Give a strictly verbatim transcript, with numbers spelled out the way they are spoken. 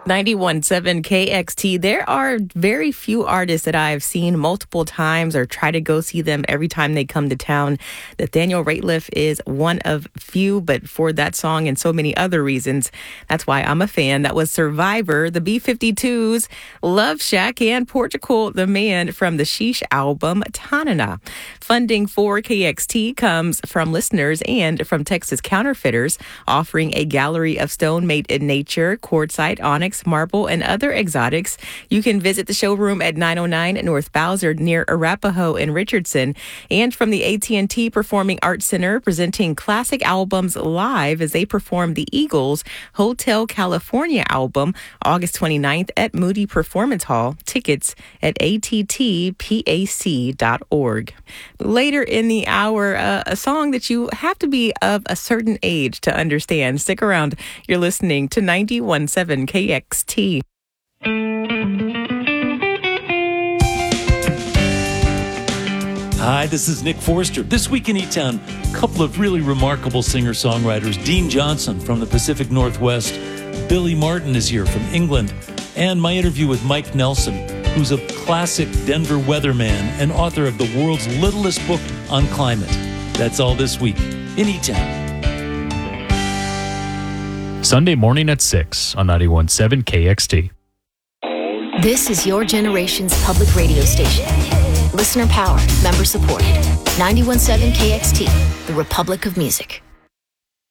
ninety-one point seven K X T. There are very few artists that I've seen multiple times or try to go see them every time they come to town. Nathaniel Rateliff is one of few, but for that song and so many other reasons, that's why I'm a fan. That was Survivor, the B fifty-twos, Love Shack, and Portugal the Man from the Sheesh album, Tanana. Funding for K X T comes from listeners and from Texas Counterfeiters, offering a gallery of stone made in nature, quartzite, onyx, marble, and other exotics. You can visit the showroom at nine oh nine North Bowser near Arapahoe and Richardson. And from the A T and T Performing Arts Center, presenting classic albums live as they perform the Eagles' Hotel California album August twenty-ninth at Moody Performance Hall. Tickets at A T T P A C dot org. Later in the hour, uh, a song that you have to be of a certain age to understand. Stick around. You're listening to ninety-one point seven K X T. Hi, this is Nick Forster. This week in E-Town, a couple of really remarkable singer-songwriters. Dean Johnson from the Pacific Northwest. Billy Martin is here from England. And my interview with Mike Nelson, who's a classic Denver weatherman and author of the world's littlest book on climate. That's all this week in E-Town. Sunday morning at six on ninety-one point seven K X T. This is your generation's public radio station. Listener powered, member supported. ninety-one point seven K X T, the Republic of Music.